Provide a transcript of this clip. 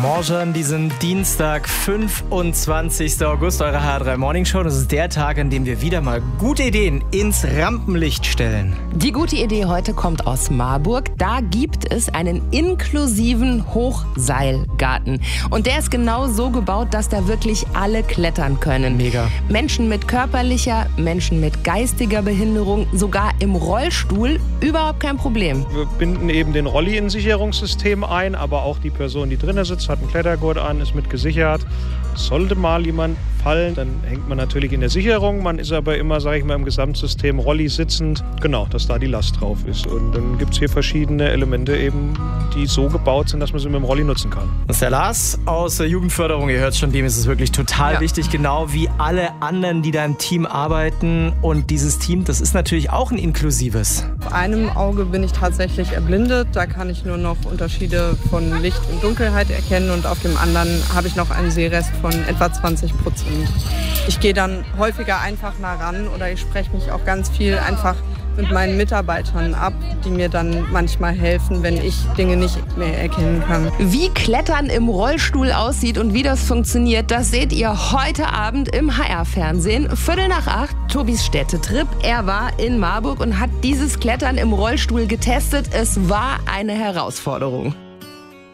Morgen, diesen Dienstag, 25. August, eure HR3 Morning Show. Das ist der Tag, an dem wir wieder mal gute Ideen ins Rampenlicht stellen. Die gute Idee heute kommt aus Marburg. Da gibt es einen inklusiven Hochseilgarten. Und der ist genau so gebaut, dass da wirklich alle klettern können. Mega. Menschen mit körperlicher, Menschen mit geistiger Behinderung, sogar im Rollstuhl, überhaupt kein Problem. Wir binden eben den Rolli ins Sicherungssystem ein, aber auch die Person, die drinnen sitzt, hat einen Klettergurt an, ist mit gesichert. Sollte mal jemand fallen, dann hängt man natürlich in der Sicherung. Man ist aber immer, sage ich mal, im Gesamtsystem Rolli sitzend. Genau, dass da die Last drauf ist. Und dann gibt es hier verschiedene Elemente eben, die so gebaut sind, dass man sie mit dem Rolli nutzen kann. Das ist der Lars aus der Jugendförderung. Ihr hört schon, dem ist es wirklich total wichtig, genau wie alle anderen, die da im Team arbeiten. Und dieses Team, das ist natürlich auch ein inklusives. Auf einem Auge bin ich tatsächlich erblindet. Da kann ich nur noch Unterschiede von Licht und Dunkelheit erkennen. Und auf dem anderen habe ich noch einen Sehrest von etwa 20%. Ich gehe dann häufiger einfach nah ran oder ich spreche mich auch ganz viel einfach mit meinen Mitarbeitern ab, die mir dann manchmal helfen, wenn ich Dinge nicht mehr erkennen kann. Wie Klettern im Rollstuhl aussieht und wie das funktioniert, das seht ihr heute Abend im HR-Fernsehen. 7:45, Tobis Städtetrip. Er war in Marburg und hat dieses Klettern im Rollstuhl getestet. Es war eine Herausforderung.